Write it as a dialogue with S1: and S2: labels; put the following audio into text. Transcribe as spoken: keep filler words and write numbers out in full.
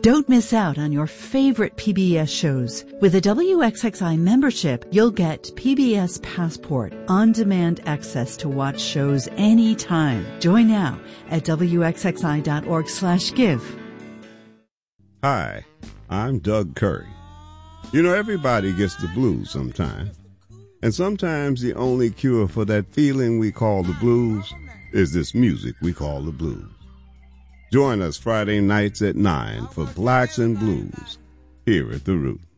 S1: Don't miss out on your favorite P B S shows. With a W X X I membership, you'll get P B S Passport, on-demand access to watch shows anytime. Join now at W X X I dot org slash give.
S2: Hi, I'm Doug Curry. You know, everybody gets the blues sometime. And sometimes the only cure for that feeling we call the blues is this music we call the blues. Join us Friday nights at nine for Blacks and Blues here at The Root.